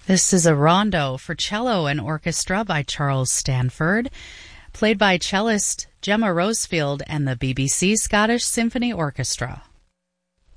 This is a rondo for cello and orchestra by Charles Stanford, played by cellist Gemma Rosefield and the BBC Scottish Symphony Orchestra.